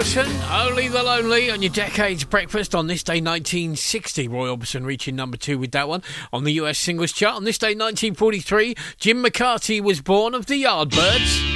Orbison, Only the Lonely, on your Decades Breakfast on this day 1960. Roy Orbison reaching number 2 with that one on the US Singles Chart. On this day 1943, Jim McCarty was born of the Yardbirds.